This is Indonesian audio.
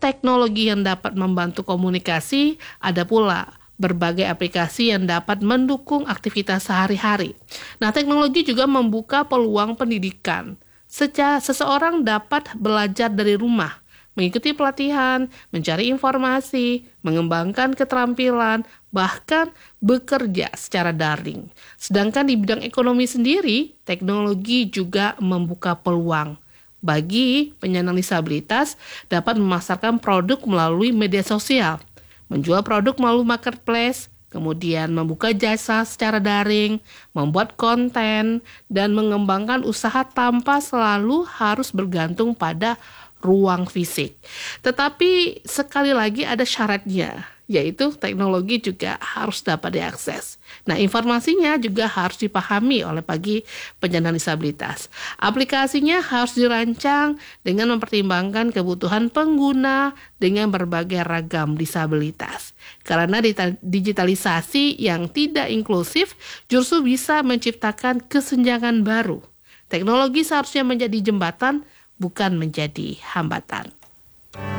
teknologi yang dapat membantu komunikasi, ada pula berbagai aplikasi yang dapat mendukung aktivitas sehari-hari. Nah, teknologi juga membuka peluang pendidikan. Seseorang dapat belajar dari rumah, mengikuti pelatihan, mencari informasi, mengembangkan keterampilan, bahkan bekerja secara daring. Sedangkan di bidang ekonomi sendiri, teknologi juga membuka peluang. Bagi penyandang disabilitas dapat memasarkan produk melalui media sosial, menjual produk melalui marketplace, kemudian membuka jasa secara daring, membuat konten, dan mengembangkan usaha tanpa selalu harus bergantung pada ruang fisik. Tetapi sekali lagi ada syaratnya, yaitu teknologi juga harus dapat diakses. Nah, informasinya juga harus dipahami oleh bagi penyandang disabilitas. Aplikasinya harus dirancang dengan mempertimbangkan kebutuhan pengguna dengan berbagai ragam disabilitas. Karena digitalisasi yang tidak inklusif justru bisa menciptakan kesenjangan baru. Teknologi seharusnya menjadi jembatan, bukan menjadi hambatan.